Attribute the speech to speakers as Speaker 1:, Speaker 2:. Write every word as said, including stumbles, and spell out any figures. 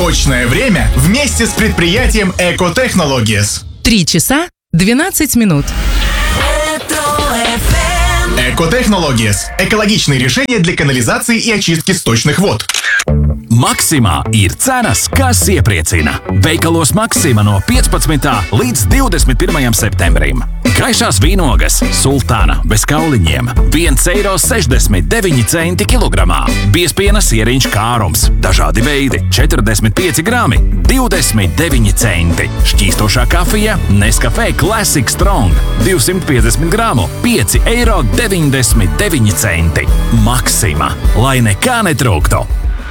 Speaker 1: Точное время вместе с предприятием Экотехнологиes.
Speaker 2: Три часа двенадцать минут.
Speaker 1: Экотехнологиes – экологичные решения для канализации и очистки сточных вод.
Speaker 3: Maksimā ir cenas, kas iepriecina. Veikalos Maksima no piecpadsmitā līdz divdesmit pirmajam septembrim. Gaišās vīnogas Sultāna bez kauliņiem – viens eiro sešdesmit deviņi centi kilogramā. Biespiena sieriņš Kārums – dažādi veidi – četrdesmit pieci grami – divdesmit deviņi centi. Šķīstošā kafija Nescafé Classic Strong – divsimt piecdesmit gramu – pieci eiro deviņdesmit deviņi centi. Maksima, lai nekā netrūktu.